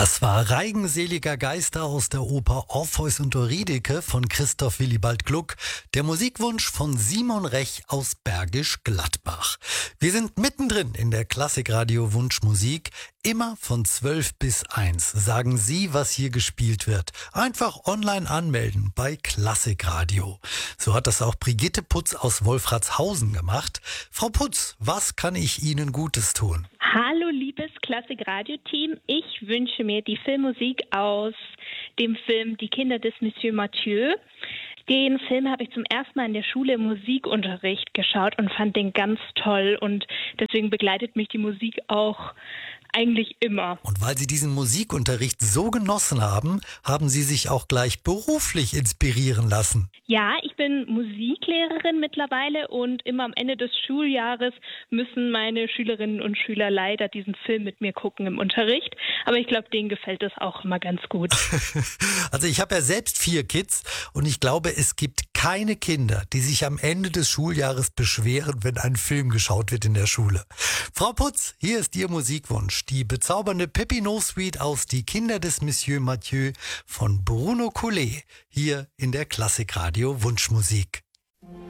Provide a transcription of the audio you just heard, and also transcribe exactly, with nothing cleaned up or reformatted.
Das war Reigenseliger Geister aus der Oper Orpheus und Eurydike von Christoph Willibald Gluck, der Musikwunsch von Simon Rech aus Bergisch Gladbach. Wir sind mittendrin in der Klassikradio Wunschmusik, immer von zwölf bis eins. Sagen Sie, was hier gespielt wird. Einfach online anmelden bei Klassikradio. So hat das auch Brigitte Putz aus Wolfratshausen gemacht. Frau Putz, was kann ich Ihnen Gutes tun? Hallo liebes Klassik-Radio-Team, ich wünsche mir die Filmmusik aus dem Film Die Kinder des Monsieur Mathieu. Den Film habe ich zum ersten Mal in der Schule im Musikunterricht geschaut und fand den ganz toll und deswegen begleitet mich die Musik auch eigentlich immer. Und weil Sie diesen Musikunterricht so genossen haben, haben Sie sich auch gleich beruflich inspirieren lassen. Ja, ich bin Musiklehrerin mittlerweile und immer am Ende des Schuljahres müssen meine Schülerinnen und Schüler leider diesen Film mit mir gucken im Unterricht. Aber ich glaube, denen gefällt das auch immer ganz gut. Also ich habe ja selbst vier Kids und ich glaube, es gibt keine Kinder, die sich am Ende des Schuljahres beschweren, wenn ein Film geschaut wird in der Schule. Frau Putz, hier ist Ihr Musikwunsch. Die bezaubernde Pépinot Suite aus Die Kinder des Monsieur Mathieu von Bruno Coulet. Hier in der Klassikradio Wunschmusik.